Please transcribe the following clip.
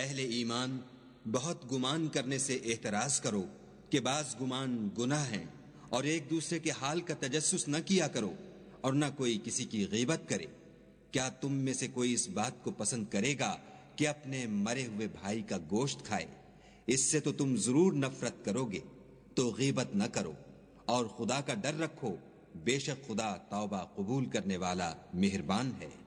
अहले ईमान, बहुत गुमान करने से एहतराज करो कि बाज गुमान गुनाह है, और एक दूसरे के हाल का तजस्सुस न किया करो, और न कोई किसी की गीबत करे। क्या तुम में से कोई इस बात को पसंद करेगा कि अपने मरे हुए भाई का गोश्त खाए? इससे तो तुम जरूर नफरत करोगे। तो गीबत न करो और खुदा का डर रखो, बेशक खुदा तौबा कबूल करने वाला मेहरबान है।